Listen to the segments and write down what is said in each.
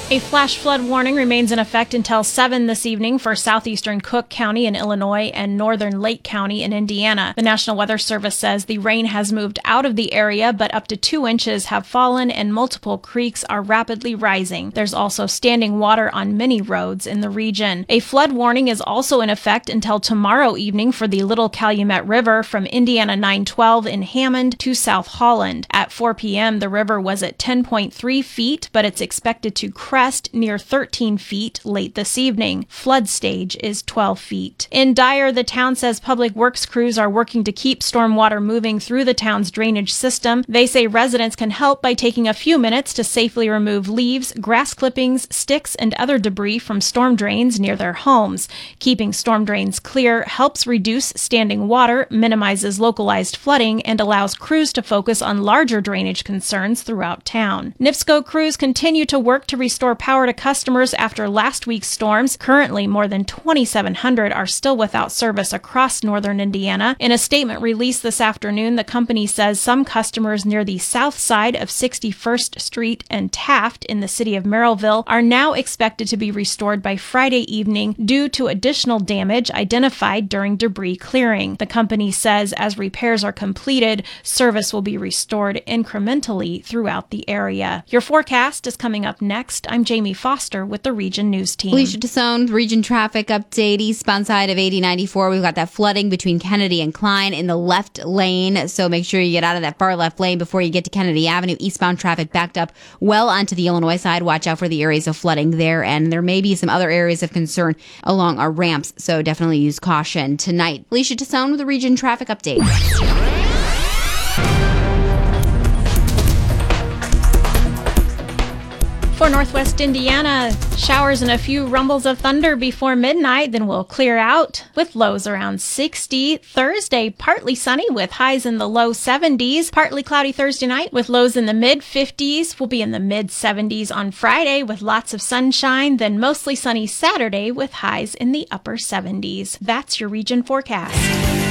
A flash flood warning remains in effect until 7 this evening for southeastern Cook County in Illinois and northern Lake County in Indiana. The National Weather Service says the rain has moved out of the area, but up to 2 inches have fallen and multiple creeks are rapidly rising. There's also standing water on many roads in the region. A flood warning is also in effect until tomorrow evening for the Little Calumet River from Indiana 912 in Hammond to South Holland. At 4 p.m., the river was at 10.3 feet, but it's expected to crest near 13 feet late this evening. Flood stage is 12 feet. In Dyer, the town says public works crews are working to keep stormwater moving through the town's drainage system. They say residents can help by taking a few minutes to safely remove leaves, grass clippings, sticks, and other debris from storm drains near their homes. Keeping storm drains clear helps reduce standing water, minimizes localized flooding, and allows crews to focus on larger drainage concerns throughout town. NIPSCO crews continue to work to restore power to customers after last week's storms. Currently, more than 2,700 are still without service across northern Indiana. In a statement released this afternoon, the company says some customers near the south side of 61st Street and Taft in the city of Merrillville are now expected to be restored by Friday evening due to additional damage identified during debris clearing. The company says as repairs are completed, service will be restored incrementally throughout the area. Your forecast is coming up next. I'm Jamie Foster with the Region News Team. Alicia Tassone, Region Traffic Update. Eastbound side of 8094, we've got that flooding between Kennedy and Klein in the left lane, so make sure you get out of that far left lane before you get to Kennedy Avenue. Eastbound traffic backed up well onto the Illinois side. Watch out for the areas of flooding there, and there may be some other areas of concern along our ramps, so definitely use caution tonight. Alicia Tassone with the Region Traffic Update. For Northwest Indiana, showers and a few rumbles of thunder before midnight, then we'll clear out with lows around 60. Thursday, partly sunny with highs in the low 70s. Partly cloudy Thursday night with lows in the mid-50s. We'll be in the mid-70s on Friday with lots of sunshine, then mostly sunny Saturday with highs in the upper 70s. That's your region forecast.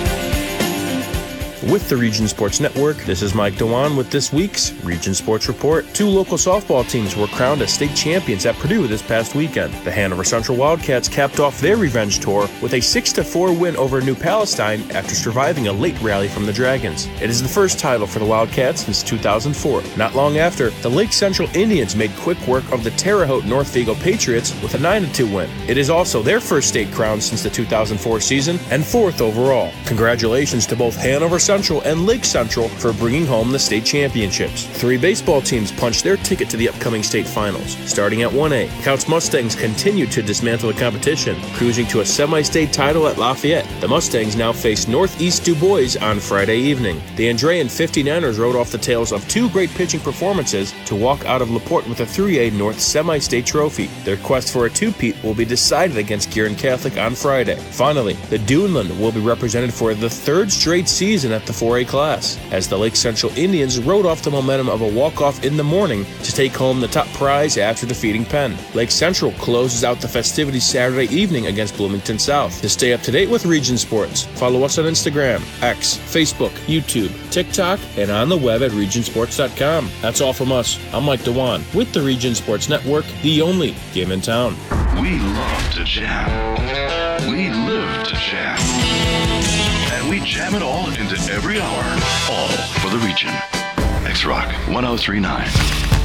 With the Region Sports Network, this is Mike Dewan with this week's Region Sports Report. 2 local softball teams were crowned as state champions at Purdue this past weekend. The Hanover Central Wildcats capped off their revenge tour with a 6-4 win over New Palestine after surviving a late rally from the Dragons. It is the first title for the Wildcats since 2004. Not long after, the Lake Central Indians made quick work of the Terre Haute North Vigo Patriots with a 9-2 win. It is also their first state crown since the 2004 season and 4th overall. Congratulations to both Hanover Central and Lake Central for bringing home the state championships. 3 baseball teams punched their ticket to the upcoming state finals. Starting at 1A, Couts Mustangs continued to dismantle the competition, cruising to a semi-state title at Lafayette. The Mustangs now face Northeast Du Bois on Friday evening. The Andrean 59ers rode off the tails of 2 great pitching performances to walk out of LaPorte with a 3A North semi-state trophy. Their quest for a two-peat will be decided against Gearin Catholic on Friday. Finally, the Duneland will be represented for the 3rd straight season at the 4A class, as the Lake Central Indians rode off the momentum of a walk-off in the morning to take home the top prize after defeating Penn. Lake Central closes out the festivities Saturday evening against Bloomington South. To stay up to date with Region Sports, follow us on Instagram, X, Facebook, YouTube, TikTok, and on the web at regionsports.com. That's all from us. I'm Mike Dewan with the Region Sports Network, the only game in town. We love to jam. We live to jam. And we jam it all into every hour. All for the region. X-Rock 1039.